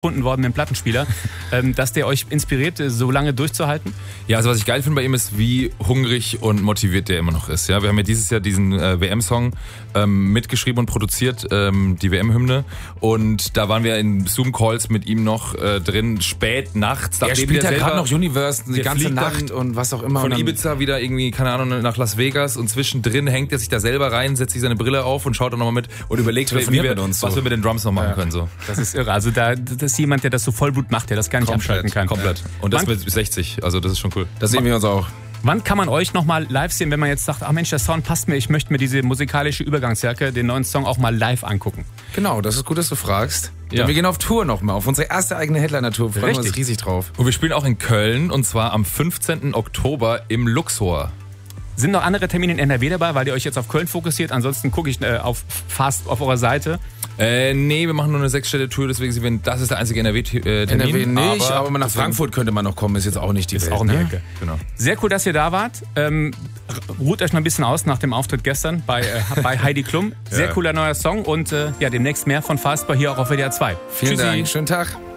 gefunden worden mit dem Plattenspieler, dass der euch inspiriert, so lange durchzuhalten? Ja, also was ich geil finde bei ihm ist, wie hungrig und motiviert der immer noch ist. Ja, wir haben ja dieses Jahr diesen WM-Song mitgeschrieben und produziert, die WM-Hymne. Und da waren wir in Zoom-Calls mit ihm noch drin, spät nachts. Er spielt ja gerade noch Universe die ganze Nacht und was auch immer. Von Ibiza wieder irgendwie, keine Ahnung, nach Las Vegas und zwischendrin hängt er sich da selber rein, setzt sich seine Brille auf und schaut dann nochmal mit und überlegt, was wir mit den Drums noch machen können. So. Das ist irre. Also das ist jemand, der das so Vollblut macht, der das gar nicht abschalten kann. Komplett. Und das mit 60. Also das ist schon cool. Das sehen wir uns auch. Wann kann man euch nochmal live sehen, wenn man jetzt sagt, ach Mensch, der Sound passt mir, ich möchte mir diese musikalische Übergangsjacke, den neuen Song auch mal live angucken? Genau, das ist gut, dass du fragst. Ja. Wir gehen auf Tour nochmal, auf unsere erste eigene Headliner-Tour. Freuen wir uns riesig drauf. Und wir spielen auch in Köln und zwar am 15. Oktober im Luxor. Sind noch andere Termine in NRW dabei, weil ihr euch jetzt auf Köln fokussiert? Ansonsten gucke ich auf eurer Seite. Nee, wir machen nur eine 6-Städte-Tour, deswegen das ist der einzige NRW-Termin. NRW nicht, aber nach Frankfurt könnte man noch kommen, ist jetzt auch nicht die Welt. Ist auch eine Ecke. Genau. Sehr cool, dass ihr da wart. Ruht euch mal ein bisschen aus nach dem Auftritt gestern bei Heidi Klum. Sehr cooler neuer Song und demnächst mehr von Fastbar hier auch auf WDR 2. Vielen Dank, schönen Tag.